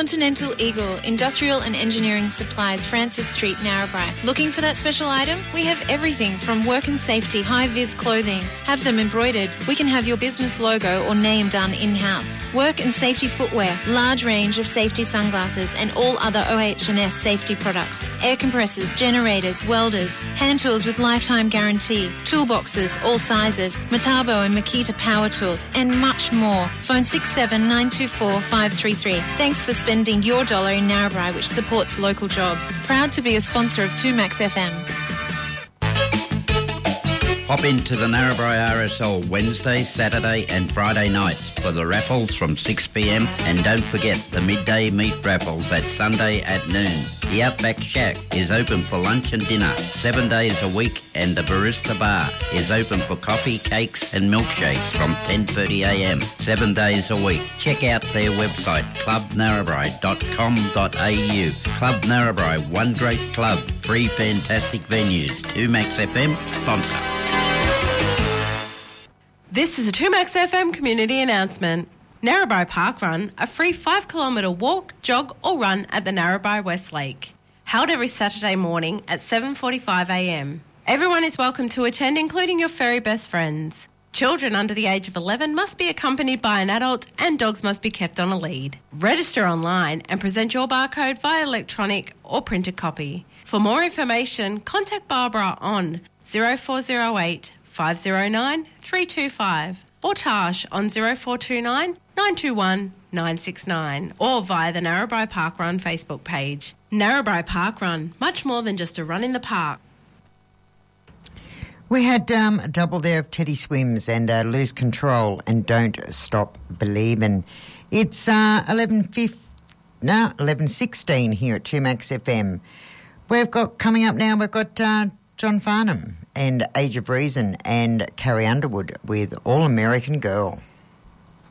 Continental Eagle, Industrial and Engineering Supplies, Francis Street, Narrabri. Looking for that special item? We have everything from work and safety, high-vis clothing. Have them embroidered. We can have your business logo or name done in-house. Work and safety footwear, large range of safety sunglasses and all other OH&S safety products. Air compressors, generators, welders, hand tools with lifetime guarantee, toolboxes, all sizes, Metabo and Makita power tools, and much more. Phone 67924 533. Thanks for spending your dollar in Narrabri, which supports local jobs. Proud to be a sponsor of 2Max FM. Pop into the Narrabri RSL Wednesday, Saturday and Friday nights for the raffles from 6pm, and don't forget the midday meat raffles at Sunday at noon. The Outback Shack is open for lunch and dinner 7 days a week, and the Barista Bar is open for coffee, cakes and milkshakes from 10:30am 7 days a week. Check out their website clubnarrabri.com.au. Club Narrabri, one great club, three fantastic venues. 2Max FM sponsor. This is a 2Max FM community announcement. Narrabri Park Run, a free 5 kilometre walk, jog or run at the Narrabri West Lake. Held every Saturday morning at 7:45am. Everyone is welcome to attend, including your furry best friends. Children under the age of 11 must be accompanied by an adult, and dogs must be kept on a lead. Register online and present your barcode via electronic or printed copy. For more information, contact Barbara on 0408 509 325 or Tash on 0429 921 969 or via the Narrabri Park Run Facebook page. Narrabri Park Run, much more than just a run in the park. We had a double there of Teddy Swims and Lose Control and Don't Stop Believin'. It's 11:16 here at 2Max FM. We've got coming up now, we've got John Farnham and Age of Reason and Carrie Underwood with All American Girl.